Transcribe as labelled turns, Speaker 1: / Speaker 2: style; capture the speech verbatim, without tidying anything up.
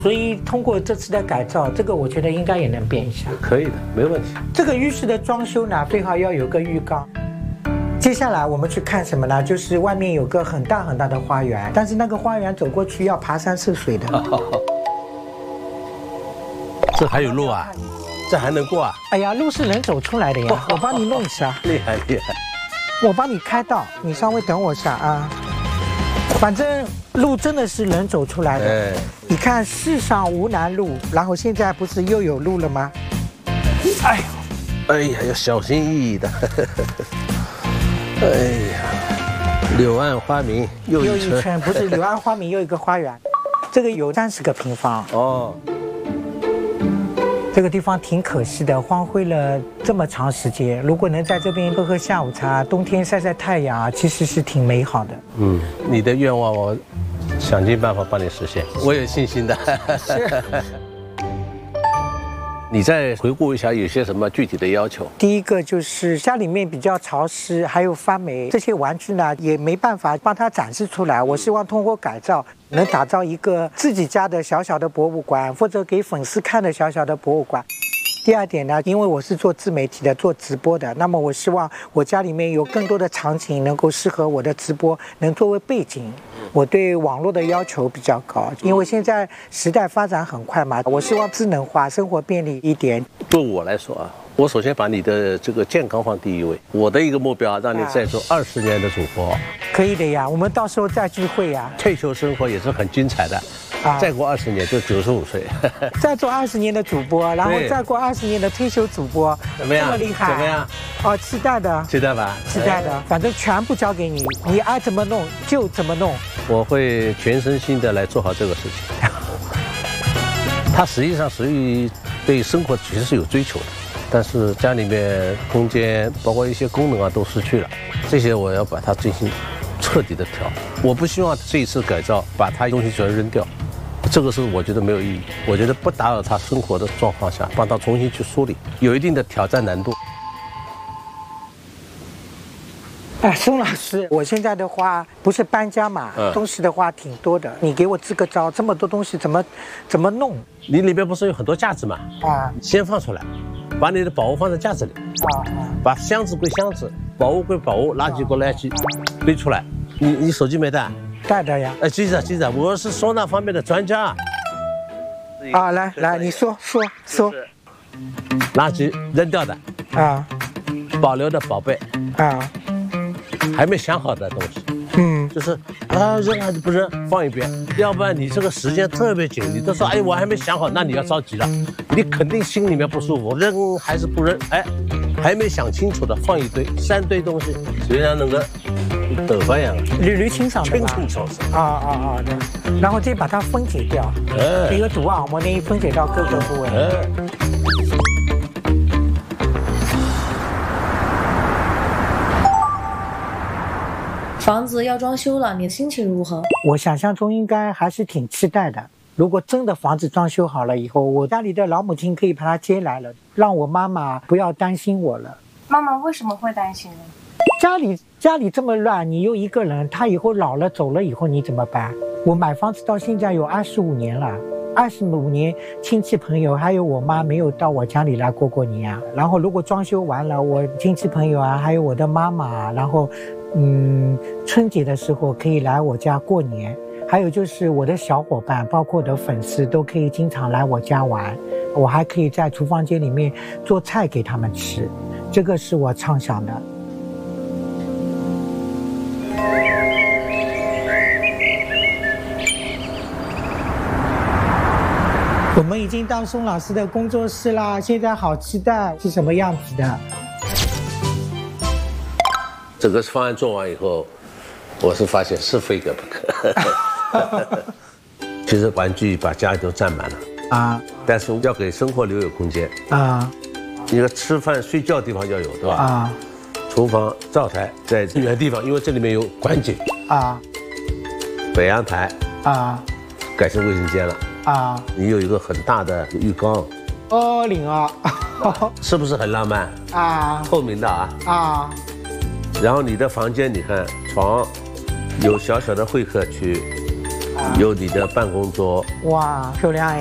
Speaker 1: 所以通过这次的改造，这个我觉得应该也能变一下。
Speaker 2: 可以的，没问题。
Speaker 1: 这个浴室的装修呢，最好要有个浴缸。接下来我们去看什么呢？就是外面有个很大很大的花园，但是那个花园走过去要爬山涉水的。
Speaker 2: 这还有路啊？这还能过啊？
Speaker 1: 哎呀，路是人走出来的呀，我帮你弄一下。
Speaker 2: 厉害厉害。
Speaker 1: 我帮你开道，你稍微等我一下啊。反正路真的是人走出来的。哎，你看世上无难路，然后现在不是又有路了吗？
Speaker 2: 哎呦，哎呀，要小心翼翼的。哎呀，柳暗花明又一村。又一村
Speaker 1: 不是柳暗花明又一个花园，这个有三十个平方。哦。这个地方挺可惜的，荒废了这么长时间。如果能在这边喝喝下午茶，冬天晒晒太阳，其实是挺美好的。嗯，
Speaker 2: 你的愿望我想尽办法帮你实现，我有信心的。是。你再回顾一下，有些什么具体的要求？
Speaker 1: 第一个就是家里面比较潮湿，还有发霉，这些玩具呢也没办法帮它展示出来。我希望通过改造，能打造一个自己家的小小的博物馆，或者给粉丝看的小小的博物馆。第二点呢，因为我是做自媒体的，做直播的，那么我希望我家里面有更多的场景能够适合我的直播，能作为背景。我对网络的要求比较高，因为现在时代发展很快嘛，我希望智能化，生活便利一点。
Speaker 2: 对我来说啊，我首先把你的这个健康放第一位。我的一个目标，让你再做二十年的主播。
Speaker 1: 可以的呀，我们到时候再聚会呀。
Speaker 2: 退休生活也是很精彩的。啊、再过二十年就九十五岁，
Speaker 1: 再做二十年的主播，然后再过二十年的退休主播，
Speaker 2: 怎么样？
Speaker 1: 这么厉害？
Speaker 2: 怎么样？
Speaker 1: 哦，期待的，
Speaker 2: 期待吧，
Speaker 1: 期待的，反正全部交给你，你爱怎么弄就怎么弄。
Speaker 2: 我会全身心的来做好这个事情。它实际上属于对生活其实是有追求的，但是家里面空间包括一些功能啊都失去了，这些我要把它进行彻底的调。我不希望这一次改造把它东西全扔掉。这个是我觉得没有意义，我觉得不打扰他生活的状况下，帮他重新去梳理，有一定的挑战难度。
Speaker 1: 哎，宋老师，我现在的话不是搬家嘛，嗯、东西的话挺多的，你给我支个招，这么多东西怎么怎么弄？
Speaker 2: 你里边不是有很多架子嘛？啊，先放出来，把你的宝物放在架子里，啊啊，把箱子归箱子，宝物归宝物，垃圾归垃圾，背出来。你你手机没带？
Speaker 1: 带的呀。
Speaker 2: 哎，记着记着，我是收纳方面的专家。
Speaker 1: 啊，来来，你说说说。
Speaker 2: 垃圾扔掉的啊，保留的宝贝啊，还没想好的东西，嗯，就是啊扔还是不扔，放一边。要不然你这个时间特别紧，你都说哎我还没想好，那你要着急了，你肯定心里面不舒服，扔还是不扔？哎，还没想清楚的放一堆，三堆东西，虽然那个。豆腐一样，
Speaker 1: 捋捋清爽的
Speaker 2: 清清爽爽。
Speaker 1: 啊啊啊！对，然后再把它分解掉。哎，这个毒啊，我们分解到各个部位。哎。
Speaker 3: 房子要装修了，你的心情如何？
Speaker 1: 我想象中应该还是挺期待的。如果真的房子装修好了以后，我家里的老母亲可以把它接来了，让我妈妈不要担心我了。
Speaker 3: 妈妈为什么会担心呢？
Speaker 1: 家里家里这么乱，你又一个人，他以后老了走了以后你怎么办？我买房子到现在有二十五年了，二十五年亲戚朋友还有我妈没有到我家里来过过年啊。然后如果装修完了，我亲戚朋友啊，还有我的妈妈，然后嗯，春节的时候可以来我家过年。还有就是我的小伙伴，包括我的粉丝都可以经常来我家玩，我还可以在厨房间里面做菜给他们吃，这个是我畅想的。我们已经到宋老师的工作室啦，现在好期待是什么样子的。
Speaker 2: 整个方案做完以后，我是发现是非个不可。其实玩具把家里都占满了啊，但是要给生活留有空间啊。一个吃饭睡觉的地方要有，对吧？啊。厨房灶台在远的地方，因为这里面有管井啊。北阳台啊，改成卫生间了。啊，你有一个很大的浴缸，
Speaker 1: 哦，领啊，
Speaker 2: 是不是很浪漫啊？透明的啊啊，然后你的房间，你看床有小小的会客区， 有你的办公桌，
Speaker 1: 哇，漂亮哎。